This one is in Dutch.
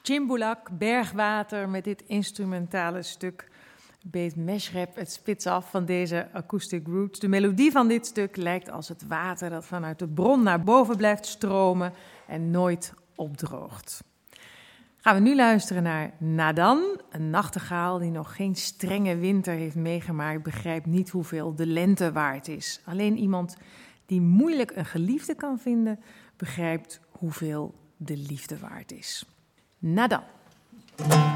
Chimbulak, Bergwater met dit instrumentale stuk beet Meshrep het spits af van deze Acoustic Roots. De melodie van dit stuk lijkt als het water dat vanuit de bron naar boven blijft stromen en nooit opdroogt. Gaan we nu luisteren naar Nadan, een nachtegaal die nog geen strenge winter heeft meegemaakt, begrijpt niet hoeveel de lente waard is. Alleen iemand die moeilijk een geliefde kan vinden, begrijpt hoeveel de liefde waard is. Nadan.